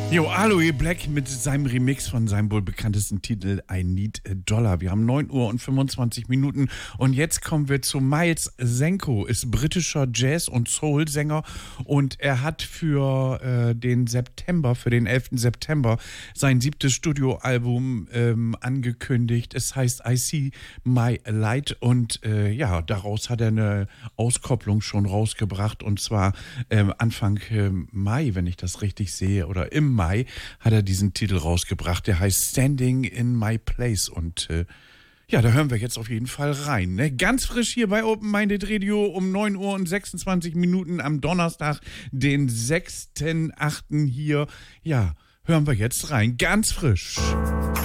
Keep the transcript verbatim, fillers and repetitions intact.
Jo, Aloe Black mit seinem Remix von seinem wohl bekanntesten Titel I Need a Dollar. Wir haben neun Uhr und fünfundzwanzig Minuten und jetzt kommen wir zu Miles Senko, ist britischer Jazz- und Soul-Sänger und er hat für äh, den September, für den elften September sein siebtes Studioalbum ähm, angekündigt. Es heißt I See My Light und äh, ja, daraus hat er eine Auskopplung schon rausgebracht und zwar ähm, Anfang äh, Mai, wenn ich das richtig sehe, oder im Mai hat er diesen Titel rausgebracht, der heißt Standing in My Place und äh, ja, da hören wir jetzt auf jeden Fall rein. Ne? Ganz frisch hier bei Open Minded Radio um neun Uhr und sechsundzwanzig Minuten am Donnerstag, den sechsten achten hier. Ja, hören wir jetzt rein, ganz frisch.